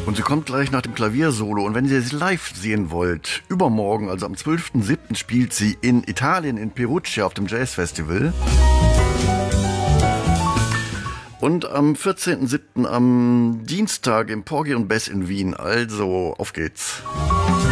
Und sie kommt gleich nach dem Klaviersolo. Und wenn ihr sie live sehen wollt, übermorgen, also am 12.07. spielt sie in Italien, in Perugia auf dem Jazzfestival. Und am 14.07. am Dienstag im Porgy und Bess in Wien. Also, auf geht's.